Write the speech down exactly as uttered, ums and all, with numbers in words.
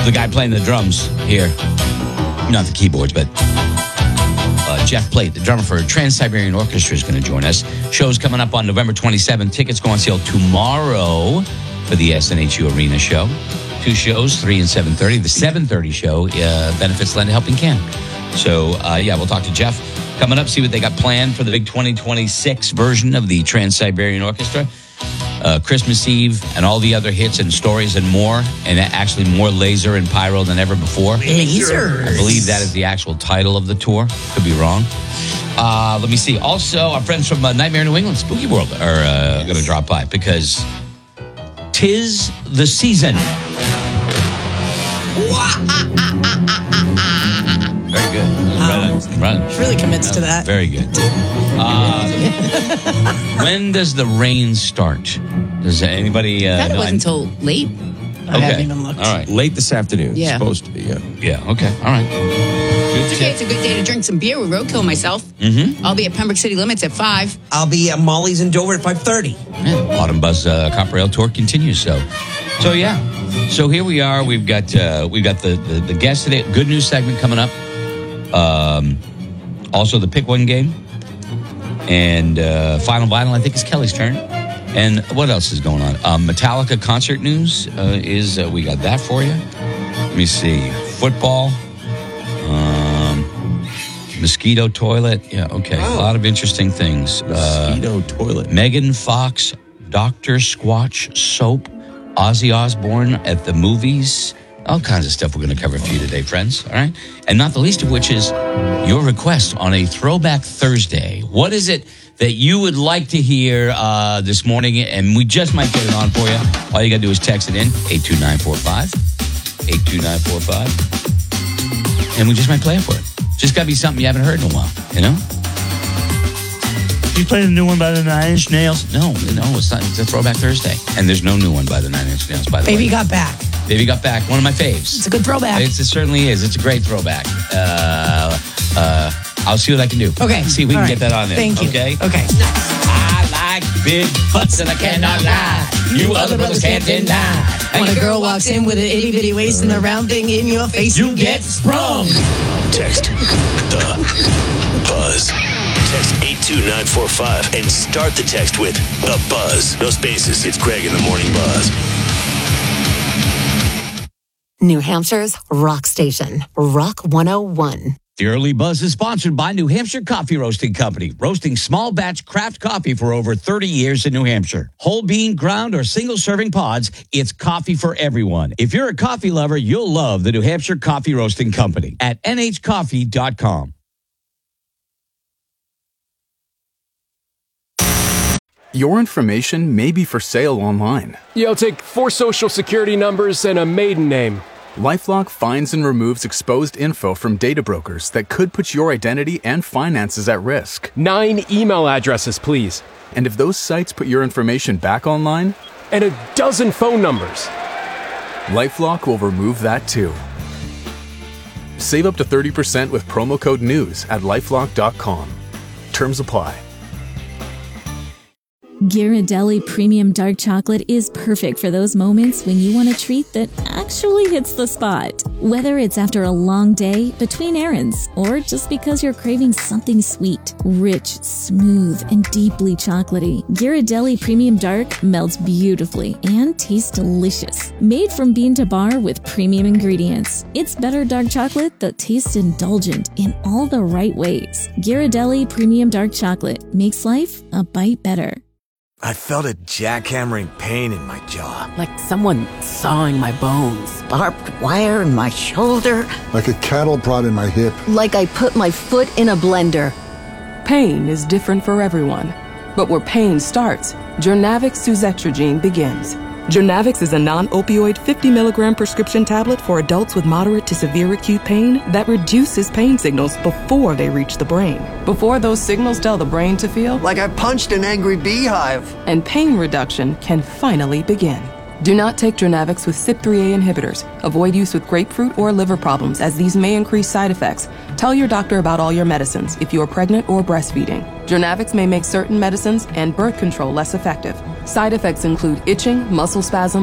the guy playing the drums here. Not the keyboards, but uh, Jeff Plate, the drummer for Trans-Siberian Orchestra, is going to join us. Show's coming up on November twenty-seventh. Tickets go on sale tomorrow for the S N H U Arena show. Two shows, three and seven thirty. The seven thirty show uh, benefits Lend a Helping Hand. So, uh, yeah, we'll talk to Jeff coming up, see what they got planned for the big twenty twenty-six version of the Trans-Siberian Orchestra. Uh, Christmas Eve and all the other hits and stories and more, and actually more laser and pyro than ever before. Lasers. I believe that is the actual title of the tour. Could be wrong. Uh, let me see. Also, our friends from uh, Nightmare New England, Spooky World, are uh, going to drop by because 'tis the season. Very good. Um, right, right. Really commits to that. Very good. Uh, when does the rain start? Does anybody? Uh, I thought it know? wasn't until late. I haven't even looked. All right. Late this afternoon. Yeah. It's supposed to be, yeah. Yeah. Okay. All right. Good Okay, it's a good day to drink some beer with Roadkill myself. Mm-hmm. I'll be at Pembroke City Limits at five. I'll be at Molly's in Dover at five thirty. Yeah. Autumn Buzz uh, Copper Ale Tour continues. So, so yeah. So here we are. We've got uh, we've got the, the the guest today. Good news segment coming up. Um, also the pick one game and uh, final vinyl. I think is Kelly's turn. And what else is going on? Um, Metallica concert news uh, is uh, we got that for you. Let me see. Football. Um, mosquito toilet. Yeah. Okay. A lot of interesting things. Mosquito uh, toilet. Megan Fox, Doctor Squatch soap, Ozzy Osbourne at the movies. All kinds of stuff we're going to cover for you today, friends. All right. And not the least of which is your request on a Throwback Thursday. What is it that you would like to hear uh, this morning? And we just might get it on for you. All you got to do is text it in, eight two nine four five, eight two nine four five. And we just might play it for it. Just got to be something you haven't heard in a while, you know? You play the new one by the Nine Inch Nails? No, no, it's not. It's a Throwback Thursday. And there's no new one by the Nine Inch Nails, by the Baby way. Got Back. Baby Got Back, one of my faves. It's a good throwback. It's, it certainly is. It's a great throwback. Uh, uh, I'll see what I can do. Okay. See if we All can right. get that on there. Thank you. Okay? Okay. I like big butts and I cannot lie. You other brothers can't deny. When a girl walks in with an itty bitty waist and a round thing in your face, you get sprung. Text the buzz. Text eight two nine four five and start the text with the buzz. No spaces. It's Greg in the Morning Buzz. New Hampshire's rock station, Rock one oh one. The Early Buzz is sponsored by New Hampshire Coffee Roasting Company, roasting small batch craft coffee for over thirty years in New Hampshire. Whole bean, ground, or single serving pods, it's coffee for everyone. If you're a coffee lover, you'll love the New Hampshire Coffee Roasting Company at n h coffee dot com. Your information may be for sale online. Yo, take four social security numbers and a maiden name. LifeLock finds and removes exposed info from data brokers that could put your identity and finances at risk. Nine email addresses, please. And if those sites put your information back online? And a dozen phone numbers. LifeLock will remove that too. Save up to thirty percent with promo code NEWS at lifelock dot com. Terms apply. Ghirardelli Premium Dark Chocolate is perfect for those moments when you want a treat that actually hits the spot. Whether it's after a long day, between errands, or just because you're craving something sweet, rich, smooth, and deeply chocolatey, Ghirardelli Premium Dark melts beautifully and tastes delicious. Made from bean to bar with premium ingredients, it's better dark chocolate that tastes indulgent in all the right ways. Ghirardelli Premium Dark Chocolate makes life a bite better. I felt a jackhammering pain in my jaw. Like someone sawing my bones. Barbed wire in my shoulder. Like a cattle prod in my hip. Like I put my foot in a blender. Pain is different for everyone. But where pain starts, Journavx Suzetrigine begins. Journavx is a non-opioid fifty milligram prescription tablet for adults with moderate to severe acute pain that reduces pain signals before they reach the brain. Before those signals tell the brain to feel like I punched an angry beehive. And pain reduction can finally begin. Do not take Journavx with C Y P three A inhibitors. Avoid use with grapefruit or liver problems, as these may increase side effects. Tell your doctor about all your medicines if you are pregnant or breastfeeding. Journavx may make certain medicines and birth control less effective. Side effects include itching, muscle spasms,